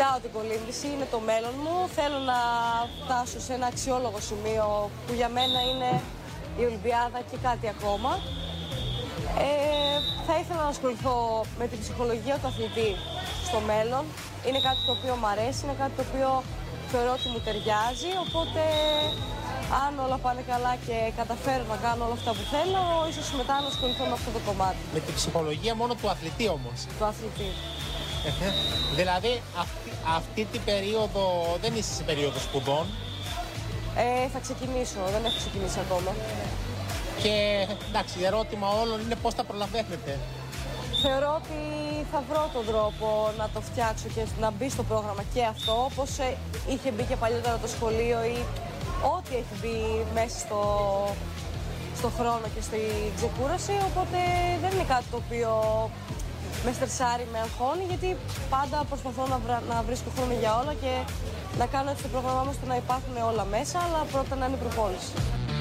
Κοιτάω την κολύμβηση, είναι το μέλλον μου. Θέλω να φτάσω σε ένα αξιόλογο σημείο που για μένα είναι η Ολυμπιάδα και κάτι ακόμα. Θα ήθελα να ασχοληθώ με την ψυχολογία του αθλητή στο μέλλον. Είναι κάτι το οποίο μου αρέσει, είναι κάτι το οποίο θεωρώ ότι μου ταιριάζει, οπότε αν όλα πάνε καλά και καταφέρω να κάνω όλα αυτά που θέλω, ίσως μετά να ασχοληθώ με αυτό το κομμάτι. Με την ψυχολογία μόνο του αθλητή όμως. Του αθλητή. Δηλαδή αυτή την περίοδο δεν είσαι σε περίοδο σπουδών. Θα ξεκινήσω, δεν έχω ξεκινήσει ακόμα. Και εντάξει, η ερώτημα όλων είναι πώς θα προλαβαίνετε. Θεωρώ ότι θα βρω τον τρόπο να το φτιάξω και να μπει στο πρόγραμμα και αυτό, όπως είχε μπει και παλιότερα το σχολείο ή ό,τι έχει μπει μέσα στο χρόνο και στη ξεκούραση, οπότε δεν είναι κάτι το οποίο με στρεσάρει, με αγχώνει, γιατί πάντα προσπαθώ να βρίσκω χρόνο για όλα και να κάνω έτσι το πρόγραμμά μου ώστε να υπάρχουν όλα μέσα, αλλά πρώτα να είναι η προπόνηση.